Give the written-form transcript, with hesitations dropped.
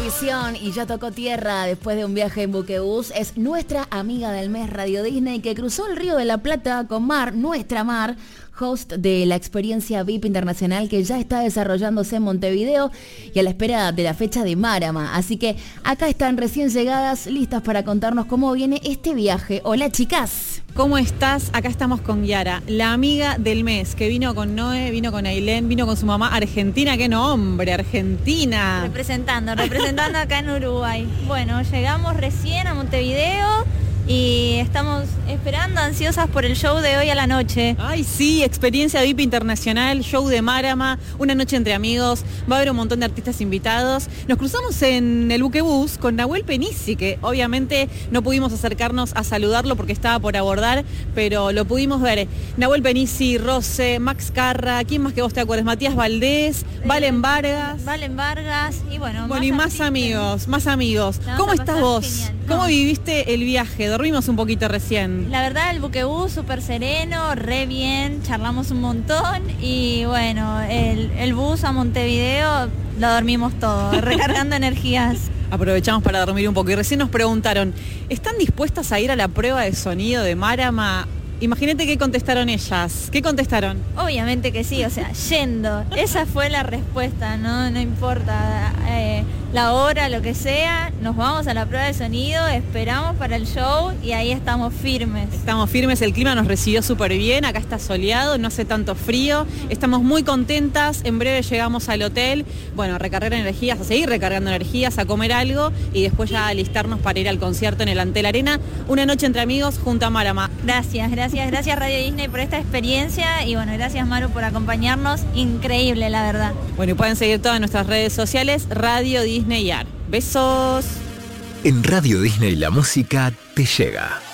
Eurovisión y ya tocó tierra después de un viaje en buquebús. Es nuestra amiga del mes Radio Disney que cruzó el Río de la Plata con Mar, nuestra Mar, host de la experiencia VIP internacional que ya está desarrollándose en Montevideo y a la espera de la fecha de Marama. Así que acá están recién llegadas, listas para contarnos cómo viene este viaje. Hola, chicas. ¿Cómo estás? Acá estamos con Yara, la amiga del mes, que vino con Noé, vino con Ailén, vino con su mamá argentina. ¡Qué nombre! Argentina. Representando acá en Uruguay. Bueno, llegamos recién a Montevideo y estamos esperando, ansiosas por el show de hoy a la noche. Ay, sí, experiencia VIP internacional, show de Marama, una noche entre amigos, va a haber un montón de artistas invitados. Nos cruzamos en el buquebús con Nahuel Penisi, que obviamente no pudimos acercarnos a saludarlo porque estaba por abordar, pero lo pudimos ver. Nahuel Penisi, Rose, Max Carra, ¿quién más que vos te acuerdas? Matías Valdés, Valen Vargas. Valen Vargas y bueno, y más amigos. ¿Cómo estás vos? Genial. ¿Cómo viviste el viaje? Dormimos un poquito recién. La verdad, el buquebús súper sereno, re bien, charlamos un montón y bueno, el bus a Montevideo lo dormimos todo, recargando energías. Aprovechamos para dormir un poco y recién nos preguntaron, ¿están dispuestas a ir a la prueba de sonido de Marama? Imagínate qué contestaron ellas. ¿Qué contestaron? Obviamente que sí, o sea, yendo. Esa fue la respuesta, no importa la hora, lo que sea, nos vamos a la prueba de sonido, esperamos para el show y ahí estamos firmes. Estamos firmes, el clima nos recibió súper bien, acá está soleado, no hace tanto frío, estamos muy contentas, en breve llegamos al hotel, bueno, a recargar energías, a seguir recargando energías, a comer algo y después ya alistarnos para ir al concierto en el Antel Arena, una noche entre amigos junto a Marama. Gracias Radio Disney por esta experiencia y bueno, gracias Maru por acompañarnos, increíble la verdad. Bueno, y pueden seguir todas nuestras redes sociales, Radio Disney AR. Besos. En Radio Disney la música te llega.